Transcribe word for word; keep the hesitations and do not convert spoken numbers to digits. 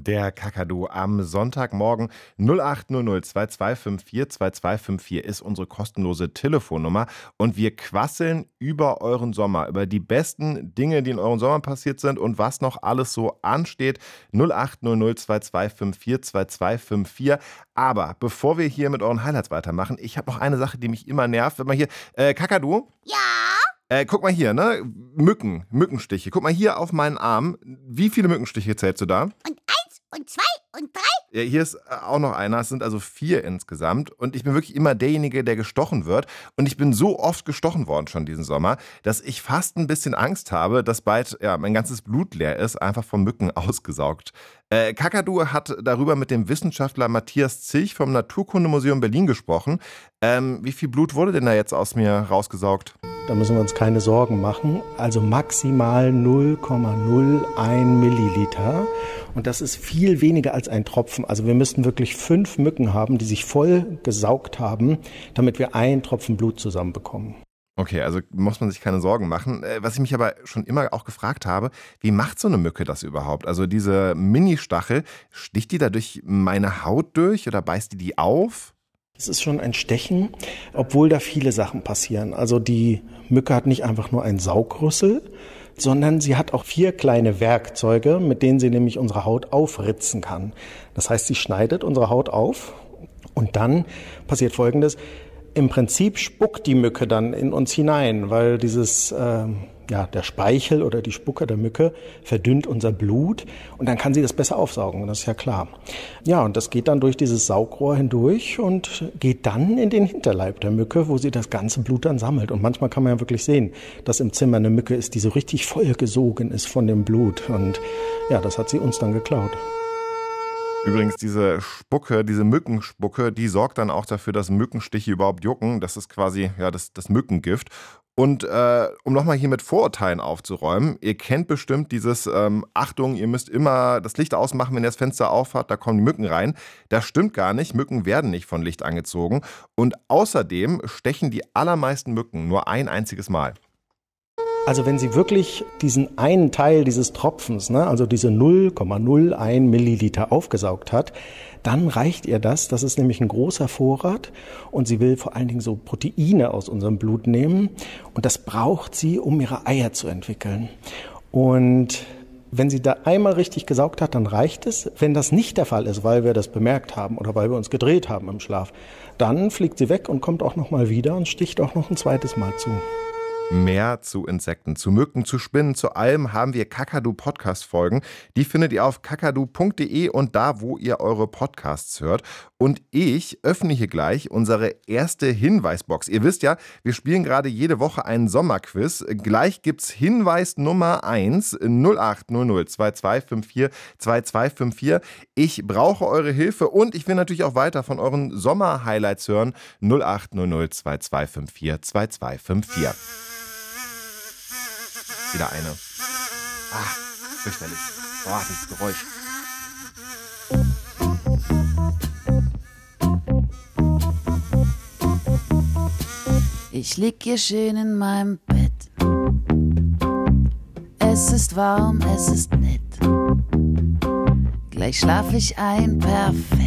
Der Kakadu am Sonntagmorgen. null acht null null zwei zwei fünf vier zwei zwei fünf vier ist unsere kostenlose Telefonnummer und wir quasseln über euren Sommer, über die besten Dinge, die in eurem Sommer passiert sind und was noch alles so ansteht. null acht null null zwei zwei fünf vier zwei zwei fünf vier. Aber bevor wir hier mit euren Highlights weitermachen, ich habe noch eine Sache, die mich immer nervt. Wenn man hier, äh, Kakadu? Ja? Äh, guck mal hier, ne? Mücken, Mückenstiche. Guck mal hier auf meinen Arm. Wie viele Mückenstiche zählst du da? Und eins und zwei und drei. Ja, hier ist auch noch einer. Es sind also vier insgesamt. Und ich bin wirklich immer derjenige, der gestochen wird. Und ich bin so oft gestochen worden schon diesen Sommer, dass ich fast ein bisschen Angst habe, dass bald ja, mein ganzes Blut leer ist, einfach von Mücken ausgesaugt. Äh, Kakadu hat darüber mit dem Wissenschaftler Matthias Zilch vom Naturkundemuseum Berlin gesprochen. Ähm, wie viel Blut wurde denn da jetzt aus mir rausgesaugt? Da müssen wir uns keine Sorgen machen. Also maximal null Komma null eins Milliliter. Und das ist viel weniger als ein Tropfen. Also wir müssten wirklich fünf Mücken haben, die sich voll gesaugt haben, damit wir einen Tropfen Blut zusammenbekommen. Okay, also muss man sich keine Sorgen machen. Was ich mich aber schon immer auch gefragt habe, wie macht so eine Mücke das überhaupt? Also diese Mini-Stachel, sticht die da durch meine Haut durch oder beißt die die auf? Es ist schon ein Stechen, obwohl da viele Sachen passieren. Also die Mücke hat nicht einfach nur einen Saugrüssel, sondern sie hat auch vier kleine Werkzeuge, mit denen sie nämlich unsere Haut aufritzen kann. Das heißt, sie schneidet unsere Haut auf und dann passiert Folgendes. Im Prinzip spuckt die Mücke dann in uns hinein, weil dieses, äh, ja, der Speichel oder die Spucke der Mücke verdünnt unser Blut und dann kann sie das besser aufsaugen, das ist ja klar. Ja, und das geht dann durch dieses Saugrohr hindurch und geht dann in den Hinterleib der Mücke, wo sie das ganze Blut dann sammelt. Und manchmal kann man ja wirklich sehen, dass im Zimmer eine Mücke ist, die so richtig vollgesogen ist von dem Blut. Und ja, das hat sie uns dann geklaut. Übrigens, diese Spucke, diese Mückenspucke, die sorgt dann auch dafür, dass Mückenstiche überhaupt jucken. Das ist quasi ja, das, das Mückengift. Und äh, um nochmal hier mit Vorurteilen aufzuräumen, ihr kennt bestimmt dieses ähm, Achtung, ihr müsst immer das Licht ausmachen, wenn ihr das Fenster aufhat, da kommen die Mücken rein. Das stimmt gar nicht, Mücken werden nicht von Licht angezogen. Und außerdem stechen die allermeisten Mücken nur ein einziges Mal. Also wenn sie wirklich diesen einen Teil dieses Tropfens, ne, also diese null Komma null eins Milliliter aufgesaugt hat, dann reicht ihr das. Das ist nämlich ein großer Vorrat und sie will vor allen Dingen so Proteine aus unserem Blut nehmen und das braucht sie, um ihre Eier zu entwickeln. Und wenn sie da einmal richtig gesaugt hat, dann reicht es. Wenn das nicht der Fall ist, weil wir das bemerkt haben oder weil wir uns gedreht haben im Schlaf, dann fliegt sie weg und kommt auch noch mal wieder und sticht auch noch ein zweites Mal zu. Mehr zu Insekten, zu Mücken, zu Spinnen, zu allem haben wir Kakadu-Podcast-Folgen. Die findet ihr auf kakadu punkt de und da, wo ihr eure Podcasts hört. Und ich öffne hier gleich unsere erste Hinweisbox. Ihr wisst ja, wir spielen gerade jede Woche einen Sommerquiz. Gleich gibt's Hinweis Nummer eins, null acht null null zwei zwei fünf vier zwei zwei fünf vier. Ich brauche eure Hilfe und ich will natürlich auch weiter von euren Sommer-Highlights hören. null acht null null zwei zwei fünf vier zwei zwei fünf vier. Wieder eine. Ah, fürchterlich. Boah, dieses Geräusch. Ich lieg hier schön in meinem Bett. Es ist warm, es ist nett. Gleich schlaf ich ein, perfekt.